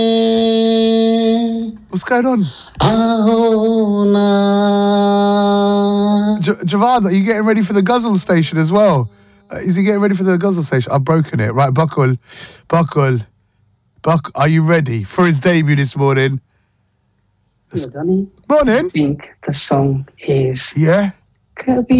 What's going on? Javad, are you getting ready for the Guzzle station as well? Is he getting ready for the Guzzle station? I've broken it. Right, Buckle. Are you ready for his debut this morning? Hello, Danny. Morning. I think the song is... Yeah? Could be